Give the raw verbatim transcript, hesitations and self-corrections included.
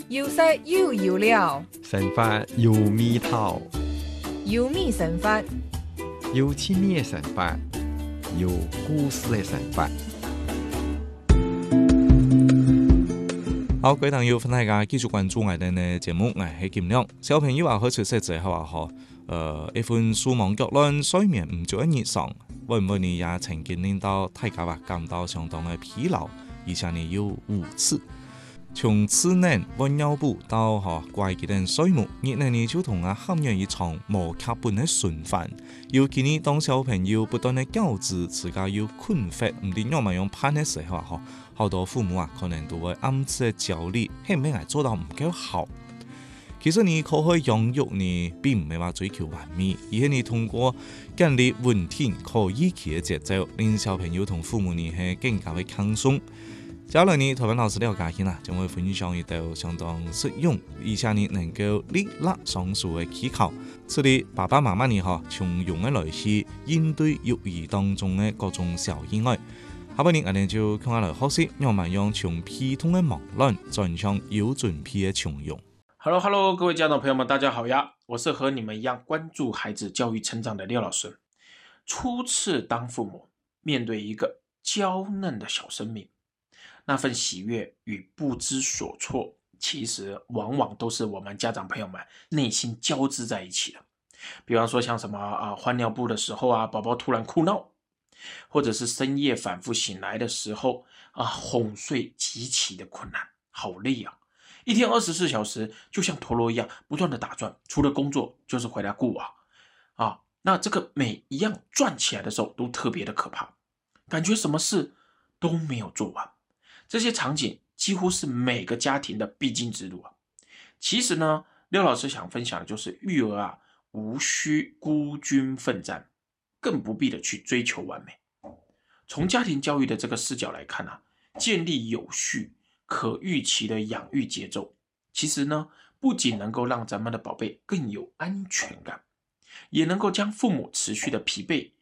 有色又有料， 神法有味道， 有米神法， 有趣的神法，有故事的神法。 好，各位朋友，大家繼續關注我哋嘅節目，我係金亮。小朋友也好，出世之後也好，誒一份數忙腳亂，睡眠唔足一日上，會唔會你也曾經令到大家話感到相當嘅疲勞，而且你要無刺。從稚嫩溫尿布到嚇怪傑嘅睡眠，熱呢你就同啊陷入一場無劇本嘅循環。尤其你當小朋友不斷嘅教子，自家要困乏，唔知樣咪樣盼嘅時候啊，好多父母啊可能都會暗自嘅焦慮，係咪係做到唔夠好？其實你可以養育你並唔係話追求完美，而係你通過建立穩定可依期嘅節奏，令小朋友同父母呢係更加嘅輕鬆。接下來呢，台灣老師了解啦，將會分享一道相當實用，而且呢能夠立立上手嘅技巧，使你爸爸媽媽呢嚇從容嘅來去應對育兒當中嘅各種小意外。下半年我哋就看下來學習，讓埋用從皮痛嘅忙亂轉向有準備嘅從容。 Hello Hello， 各位家長朋友們，大家好呀！我是和你們一樣關注孩子教育成長的廖老師。初次當父母，面對一個嬌嫩的小生命，那份喜悅與不知所措，其實往往都是我們家長朋友們內心交織在一起的。比方說像什麼啊換尿布的時候啊，寶寶突然哭鬧，或者是深夜反覆醒來的時候啊，哄睡極其的困難，好累啊！一天二十四小時就像陀螺一樣不斷的打轉，除了工作就是回來顧娃啊。那這個每一樣轉起來的時候都特別的可怕，感覺什麼事都沒有做完。這些場景幾乎是每個家庭的必經之路啊。其實呢，廖老師想分享的就是育兒啊，無需孤軍奮戰，更不必的去追求完美。從家庭教育的這個視角來看啊，建立有序、可預期的養育節奏，其實呢，不僅能夠讓咱們的寶貝更有安全感，也能夠將父母持續的疲憊